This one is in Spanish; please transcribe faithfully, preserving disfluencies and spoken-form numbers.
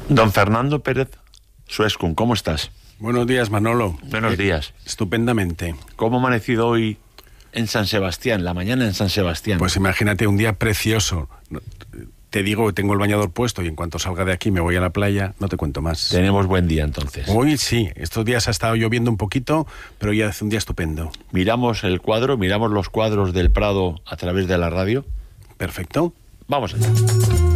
Don Fernando Pérez Suescun, ¿cómo estás? Buenos días, Manolo. Buenos eh, días. Estupendamente. ¿Cómo ha amanecido hoy en San Sebastián, la mañana en San Sebastián? Pues imagínate, un día precioso. Te digo que tengo el bañador puesto y en cuanto salga de aquí me voy a la playa, no te cuento más. Tenemos buen día entonces. Hoy sí, estos días ha estado lloviendo un poquito, pero ya hace un día estupendo. Miramos el cuadro, miramos los cuadros del Prado a través de la radio. Perfecto. Vamos allá.